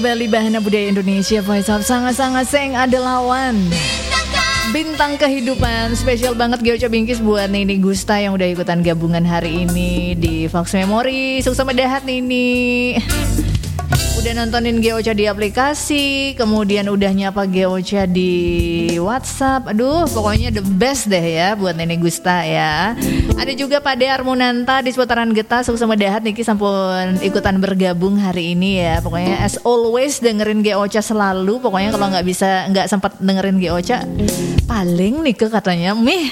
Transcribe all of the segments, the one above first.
Bali Bahana Budaya Indonesia Voice of Sangat-sangat Seng ada lawan Bintang Kehidupan. Spesial banget Geoca Bingkis buat Nini Gusta yang udah ikutan gabungan hari ini di Fox Memory. Sukses mendahat Nini. Udah nontonin Geoca di aplikasi, kemudian udah nyapa Geoca di WhatsApp. Aduh, pokoknya the best deh ya buat Nini Gusta ya. Ada juga Pak De Armunanta di seputaran Getah. Sukses mendahat Niki sampun ikutan bergabung hari ini ya. Pokoknya as always dengerin Geoca selalu. Pokoknya kalau nggak sempat dengerin Geoca, paling Nike katanya mih.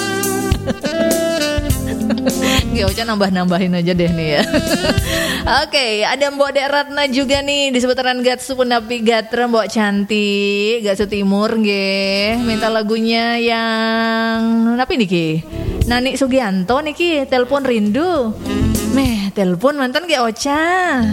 Geoca nambah-nambahin aja deh nih ya. Oke, ada Mbok Dek Ratna juga nih di seputaran Gatsu Punapi Gatra. Mbok cantik Gatsu Timur nggih. Minta lagunya yang apa niki? Nani Sugianto niki telepon rindu. Meh, telepon mantan Geoca.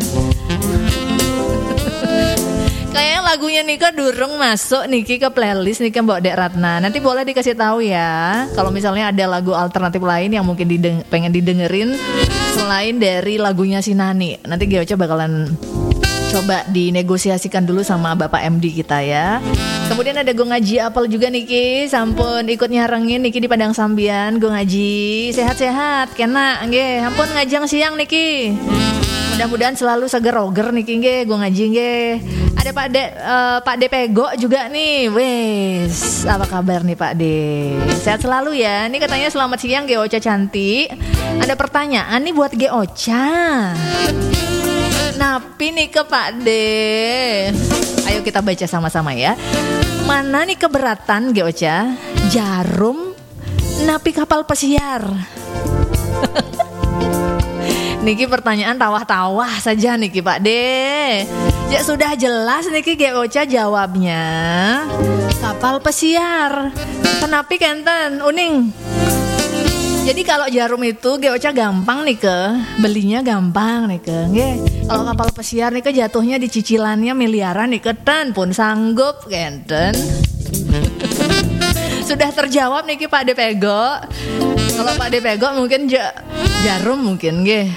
Kayaknya lagunya Nika durung masuk Niki ke playlist Nika Mbok Dek Ratna. Nanti boleh dikasih tahu ya kalau misalnya ada lagu alternatif lain yang mungkin pengen didengerin selain dari lagunya si Nani. Nanti Geoca bakalan coba dinegosiasikan dulu sama Bapak MD kita ya. Kemudian ada Go Ngaji Apel juga Niki, sampun ikut nyarengin Niki di Padang Sambian. Go Ngaji sehat-sehat kena nggih. Ampun ngajang siang Niki. Mudah-mudahan selalu seger-oger Niki nggih, Go Ngaji nggih. Ada Pak De Pego juga nih. Wes, apa kabar nih Pak De? Sehat selalu ya. Ini katanya selamat siang Geoca cantik. Ada pertanyaan nih buat Geoca. Napi nih ke Pak De. Ayo kita baca sama-sama ya. Mana nih keberatan Geoca? Jarum napi kapal pesiar. Niki pertanyaan tawah-tawah saja Niki Pak De. Ya sudah jelas Niki Geoca jawabnya. Kapal pesiar. Kenapa kenten uning? Jadi kalau jarum itu Geoca gampang nih ke belinya gampang nih ke. Nggih. Kalau kapal pesiar nih ke jatuhnya di cicilannya miliaran nih ke ten pun sanggup kenten. Sudah terjawab Niki Pak De Pego. Kalau Pak De Pego mungkin jarum mungkin nggih.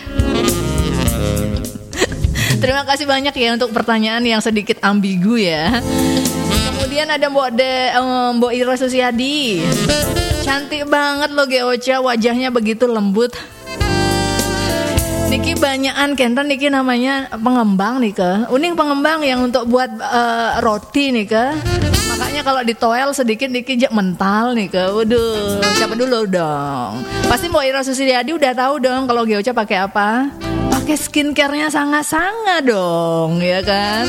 Terima kasih banyak ya untuk pertanyaan yang sedikit ambigu ya. Kemudian ada Mbok Ira Susiadi. Cantik banget loh Geoca, wajahnya begitu lembut. Niki banyakan kenten Niki namanya pengembang nih ke. Uning pengembang yang untuk buat roti nih ke. Makanya kalau ditoel sedikit Niki mental nih ke. Waduh, siapa dulu dong? Pasti Mbok Ira Susiadi udah tahu dong kalau Geoca pakai apa? Pakai skincare-nya sangat-sangat dong, ya kan?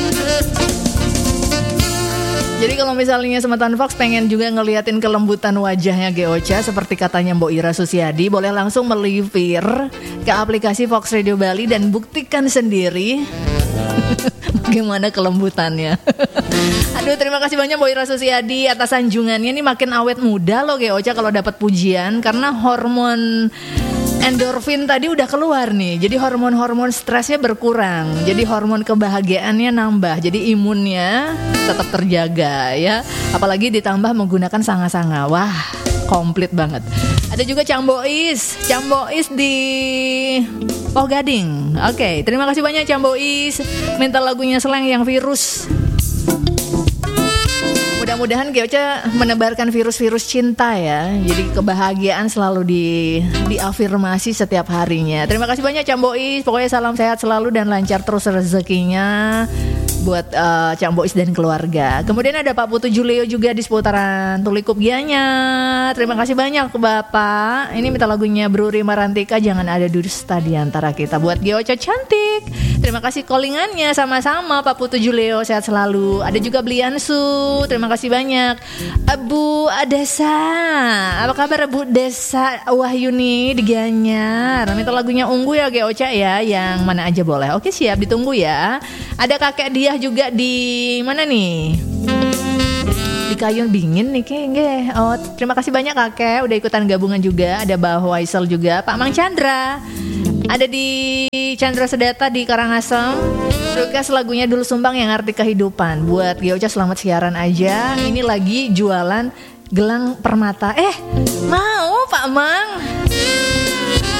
Jadi kalau misalnya Semetan Fox pengen juga ngeliatin kelembutan wajahnya Geoca seperti katanya Mbok Ira Susiadi, boleh langsung melipir ke aplikasi Fox Radio Bali dan buktikan sendiri bagaimana kelembutannya. Aduh, terima kasih banyak Mbok Ira Susiadi atas sanjungannya. Ini makin awet muda loh Geoca kalau dapat pujian karena hormon endorfin tadi udah keluar nih. Jadi hormon-hormon stresnya berkurang. Jadi hormon kebahagiaannya nambah. Jadi imunnya tetap terjaga ya. Apalagi ditambah menggunakan sanga-sanga. Wah, komplit banget. Ada juga Cang Bois di Oh Gading. Oke, terima kasih banyak Cang Bois. Minta lagunya Slang yang virus. Mudah-mudahan Geoca menebarkan virus-virus cinta ya. Jadi kebahagiaan selalu diafirmasi setiap harinya. Terima kasih banyak Cang Bois. Pokoknya salam sehat selalu dan lancar terus rezekinya buat Cang Bois dan keluarga. Kemudian ada Pak Putu Julio juga di seputaran Tulikup Gianyar. Terima kasih banyak Bapak. Ini minta lagunya Bruri Marantika, Jangan Ada Dusta di Antara Kita buat Geoca cantik. Terima kasih callingannya sama-sama Pak Putu Julio, sehat selalu. Ada juga Bliansu. Terima kasih banyak. Bu Adesa. Apa kabar Bu Desa Wahyuni di Gianyar? Minta lagunya Ungu ya Geoca ya, yang mana aja boleh. Oke, siap ditunggu ya. Ada kakek dia juga di mana nih? Di Kayun Dingin nih kayaknya. Oh, terima kasih banyak kakek udah ikutan gabungan juga. Ada Bah Waisel juga, Pak Mang Chandra. Ada di Chandra Sedata di Karangasem. Request lagunya Dulu Sumbang Yang Arti Kehidupan. Buat Geoca selamat siaran aja. Ini lagi jualan gelang permata. Mau Pak Mang?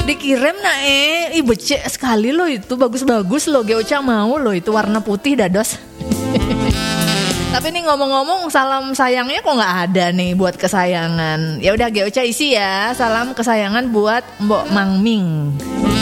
Dikirim nak ih becek sekali loh itu, bagus-bagus loh Geocha mau loh itu warna putih dados. Tapi nih ngomong-ngomong salam sayangnya kok nggak ada nih buat kesayangan. Ya udah Geocha isi ya, salam kesayangan buat Mbok Mangming.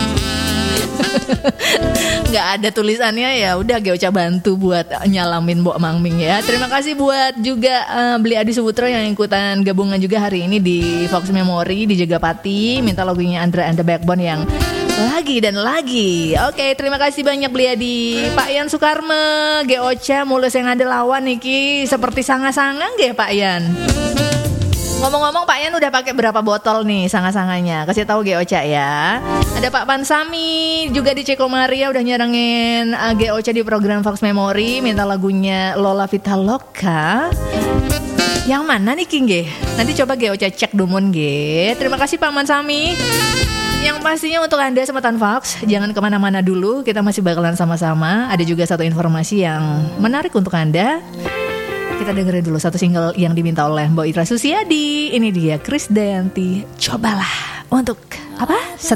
Nggak ada tulisannya, ya udah Geocha bantu buat nyalamin Mbok Mangming ya. Terima kasih buat juga Beli Adi Subutro yang ikutan gabungan juga hari ini di Fox Memory di Jagapati. Minta lagunya Andra and the Backbone yang lagi dan lagi. Oke, terima kasih banyak Beli Adi. Pak Yan Sukarme, Geocha mulus yang ada lawan niki seperti sanga-sanga nggih Pak Yan. Ngomong-ngomong Pak Yan udah pakai berapa botol nih sanga-sanganya? Kasih tahu Geocha ya. Ada Pak Pansami juga di Ceko Maria udah nyerengin Geocha di program Fox Memory, minta lagunya Lola Vitaloka. Yang mana nih King G? Nanti coba Geocha cek dumun G. Terima kasih Pak Pansami. Yang pastinya untuk Anda Semetan Fox, jangan kemana-mana dulu, kita masih bakalan sama-sama. Ada juga satu informasi yang menarik untuk Anda. Kita dengerin dulu satu single yang diminta oleh Mbak Itra Susiadi. Ini dia Krisdayanti, Cobalah. Untuk apa?